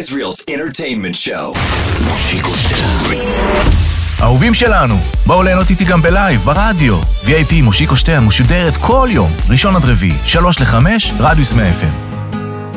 Israel's entertainment show. מושיקו שטר. אהובים שלנו, בואו ליהנות איתי גם בלייב, ברדיו. VIP מושיקו שטר משודרת כל יום, ראשון עד רביעי, 3 ל-5, רדיוס 100 FM.